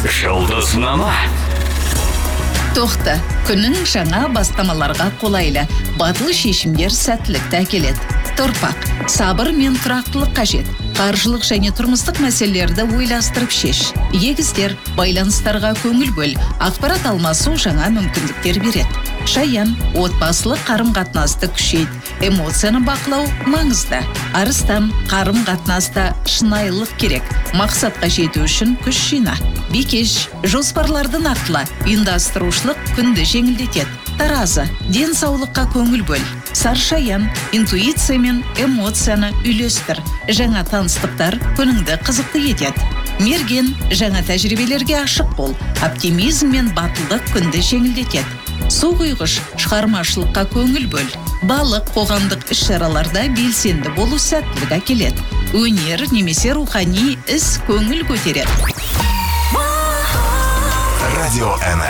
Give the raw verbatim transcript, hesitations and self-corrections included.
Жұлдызнама. Тоқта, күнің жаңа бастамаларға қолайлы, батыл шешімдер сәттілікті әкеледі. Торпақ, сабыр мен тұрақтылық қажет. Қаржылық және тұрмыстық мәселелерді ойластырып шеш. Егіздер, байланыстарға көңіл бөл, ақпарат алмасу жаңа мүмкіндіктер береді. Шаян, отбасылық қарым-қатынасты күшейді. Эмоцияны бақылау маңызды. Арыстан, қарым-қатынаста шынайылық керек. Мақсатқа жету үшін күш жина. Бикеш, жоспарларды нақтыла, ұйымдастырушылық күнді жеңілдетеді. Таразы, денсаулыққа көңіл бөл. Саршаян, интуиция мен эмоцияны үйлестір. Жаңа таныстықтар күніңді қызықты етеді. Мерген, жаңа тәжірибелерге ашық бол. Оптимизм мен батылдық күнді жеңілдетеді. Су құйғыш, шығармашылыққа көңіл бөл. Балық, қоғамдық іс-шараларда белсенді болу сәттілік әкеледі. Өнер немесе рухани іс көңіл көтереді. Радио Н.